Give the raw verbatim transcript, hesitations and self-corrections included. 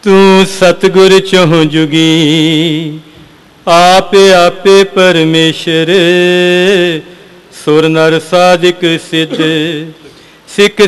तू सतगुर चहुं जुगी आपे आपे परमेश्वर सुर नर साधिक सिद्ध सिख